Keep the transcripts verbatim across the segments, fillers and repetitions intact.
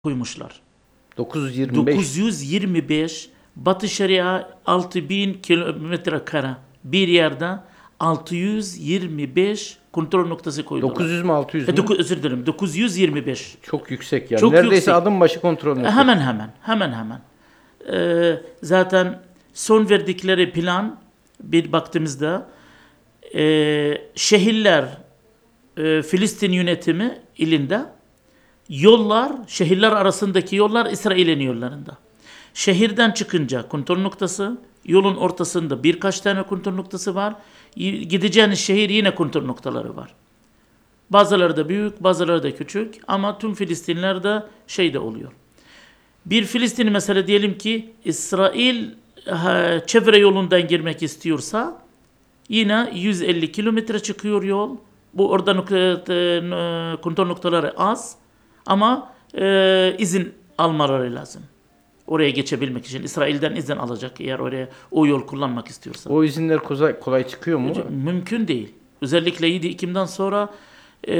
koymuşlar. dokuz yüz yirmi beş. dokuz yüz yirmi beş Batı Şeria altı bin kilometre kare bir yerde altı yüz yirmi beş kontrol noktası koydular. dokuz yüz mü altı yüz E, mü? doku- özür dilerim dokuz yüz yirmi beş. Çok yüksek yani. Çok Neredeyse yüksek. adım başı kontrol noktası. Hemen hemen hemen hemen. Ee, zaten son verdikleri plan bir baktığımızda e, şehirler e, Filistin yönetimi ilinde, yollar, şehirler arasındaki yollar İsrail'in yollarında. Şehirden çıkınca kontrol noktası, yolun ortasında birkaç tane kontrol noktası var. Y- Gideceğiniz şehir yine kontrol noktaları var. Bazıları da büyük, bazıları da küçük ama tüm Filistinlerde şey de oluyor. Bir Filistin mesela diyelim ki İsrail ha, çevre yolundan girmek istiyorsa yine yüz elli kilometre çıkıyor yol. Bu orada nok- e, kontrol noktaları az ama e, izin almaları lazım. Oraya geçebilmek için İsrail'den izin alacak eğer oraya o yol kullanmak istiyorsa. O izinler kolay, kolay çıkıyor mu? Mümkün değil. Özellikle yedi Ekim'den sonra e,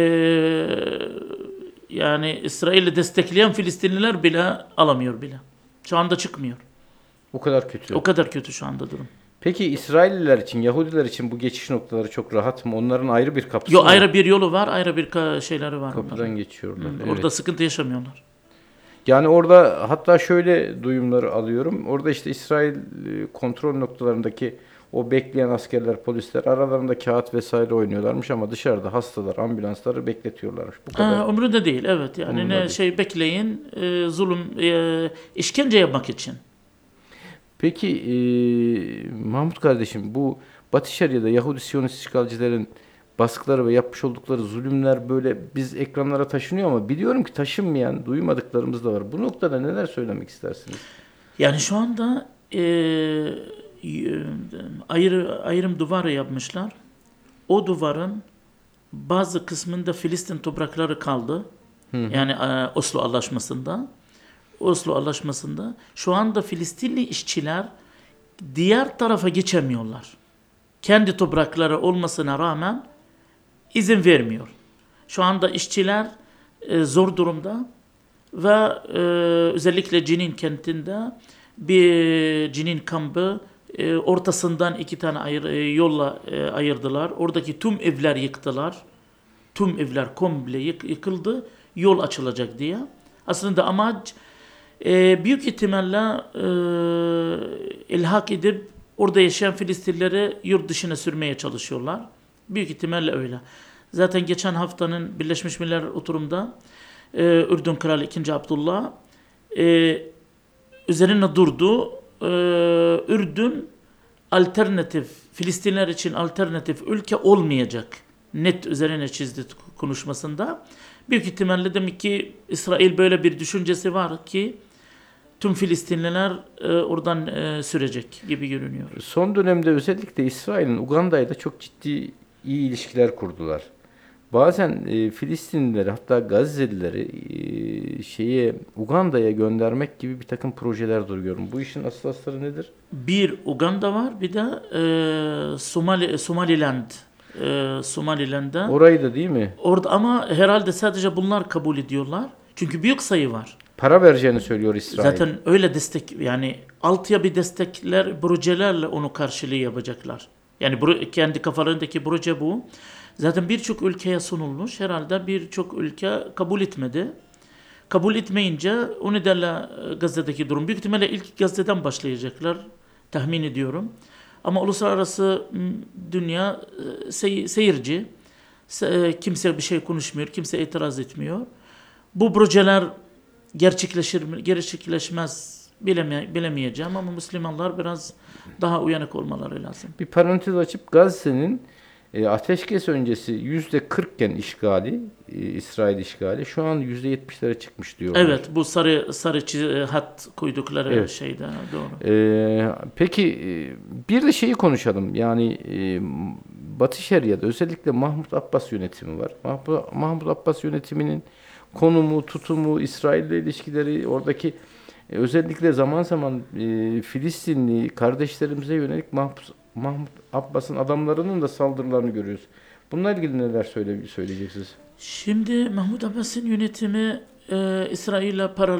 yani İsrail'i destekleyen Filistinliler bile alamıyor bile. Şu anda çıkmıyor. O kadar kötü. O kadar kötü şu anda durum. Peki İsrailliler için, Yahudiler için bu geçiş noktaları çok rahat mı? Onların ayrı bir kapısı Yo, mı? ayrı bir yolu var, ayrı bir ka- şeyleri var. Kapıdan onların. geçiyorlar. Hı, Evet. Orada sıkıntı yaşamıyorlar. Yani orada hatta şöyle duyumları alıyorum. Orada işte İsrail e, kontrol noktalarındaki o bekleyen askerler, polisler aralarında kağıt vesaire oynuyorlarmış ama dışarıda hastalar, ambulansları bekletiyorlarmış. Bu kadar. Ha, umurunda değil, evet. Yani Umurunda ne değil. şey bekleyin, e, zulüm, e, işkence yapmak için. Peki e, Mahmut kardeşim, bu Batı Şeria'da Yahudi Siyonist işgalcilerin baskıları ve yapmış oldukları zulümler böyle biz ekranlara taşınıyor ama biliyorum ki taşınmayan, duymadıklarımız da var. Bu noktada neler söylemek istersiniz? Yani şu anda e, y- ayrı, ayrım duvarı yapmışlar. O duvarın bazı kısmında Filistin toprakları kaldı. Yani e, Oslo Anlaşması'nda. Oslo Anlaşması'nda şu anda Filistinli işçiler diğer tarafa geçemiyorlar. Kendi toprakları olmasına rağmen izin vermiyor. Şu anda işçiler e, zor durumda ve e, özellikle Cinin kentinde bir Cinin kampı e, ortasından iki tane ayır, e, yolla e, ayırdılar. Oradaki tüm evler yıktılar. Tüm evler komple yık, yıkıldı. Yol açılacak diye. Aslında amaç e, büyük ihtimalle e, ilhak edip orada yaşayan Filistinlileri yurt dışına sürmeye çalışıyorlar. Büyük ihtimalle öyle. Zaten geçen haftanın Birleşmiş Milletler oturumda e, Ürdün Kralı ikinci. Abdullah e, üzerine durdu. E, Ürdün alternatif, Filistinler için alternatif ülke olmayacak. Net üzerine çizdi konuşmasında. Büyük ihtimalle demek ki İsrail böyle bir düşüncesi var ki tüm Filistinliler e, oradan e, sürecek gibi görünüyor. Son dönemde özellikle İsrail'in Uganda'yla çok ciddi iyi ilişkiler kurdular. Bazen e, Filistinlileri hatta Gazze'lileri e, şeye Uganda'ya göndermek gibi bir takım projeler duruyorum. Bu işin asıl astarı nedir? Bir Uganda var, bir de e, Somali, Somaliland. E, Somaliland'da. Orayı da değil mi? Orada ama herhalde sadece bunlar kabul ediyorlar. Çünkü büyük sayı var. Para vereceğini söylüyor İsrail. Zaten öyle destek, yani altyapı bir destekler, projelerle onu karşılığı yapacaklar. Yani bro- kendi kafalarındaki proje bu. Zaten birçok ülkeye sunulmuş. Herhalde birçok ülke kabul etmedi. Kabul etmeyince o nedenle e, Gazze'deki durum büyük ihtimalle ilk Gazze'den başlayacaklar tahmin ediyorum. Ama uluslararası m, dünya e, sey- seyirci. Se- e, kimse bir şey konuşmuyor, kimse itiraz etmiyor. Bu projeler gerçekleşir mi, gerçekleşmez bileme, bilemeyeceğim ama Müslümanlar biraz daha uyanık olmaları lazım. Bir parantez açıp Gazze'nin e, ateşkes öncesi yüzde kırk iken işgali, e, İsrail işgali şu an yüzde yetmişlere çıkmış diyorlar. Evet, bu sarı sarı çiz- hat koydukları Evet. şeyde doğru. E, peki e, bir de şeyi konuşalım. Yani e, Batı Şeria'da özellikle Mahmut Abbas yönetimi var. Mahmut, Mahmut Abbas yönetiminin konumu, tutumu, İsrail'le ilişkileri, oradaki e, özellikle zaman zaman e, Filistinli kardeşlerimize yönelik Mahmut, Mahmut Abbas'ın adamlarının da saldırılarını görüyoruz. Bununla ilgili neler söyle, söyleyeceksiniz? Şimdi Mahmut Abbas'ın yönetimi e, İsrail'e para